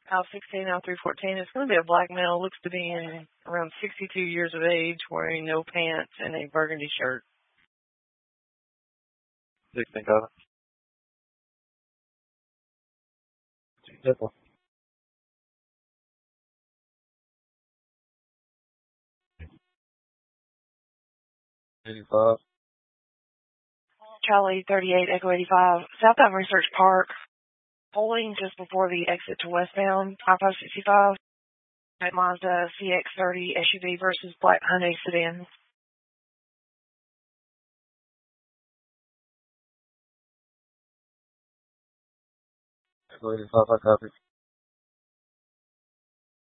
Out 16, out 314. It's going to be a black male. Looks to be in around 62 years of age, wearing no pants and a burgundy shirt. 16 cover. Simple. 85. Charlie 38, Echo 85, southbound Research Park, pulling just before the exit to westbound, I-565, at Mazda CX-30 SUV versus black Hyundai sedan. Echo 85, I copy.